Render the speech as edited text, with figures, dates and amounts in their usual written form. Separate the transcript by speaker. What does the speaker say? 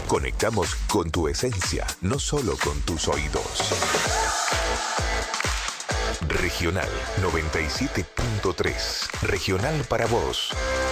Speaker 1: Conectamos con tu esencia, no solo con tus oídos. Regional 97.3. Regional para vos.